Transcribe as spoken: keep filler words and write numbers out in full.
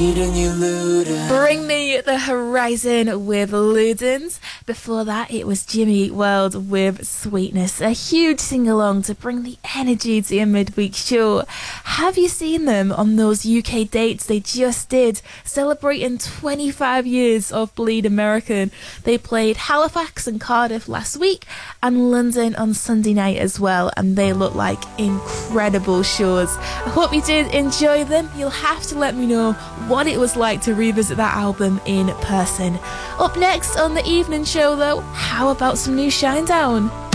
needing you, Ludens. Bring Me the Horizon with Ludens. Before that, it was Jimmy Eat World with Sweetness. A huge sing-along to bring the energy to your midweek show. Have you seen them on those U K dates they just did, celebrating twenty-five years of Bleed American? They played Halifax and Cardiff last week and London on Sunday night as well, and they look like incredible shows. I hope you did enjoy them. You'll have to let me know what it was like to revisit that album in person. Up next on the evening show though, how about some new Shinedown?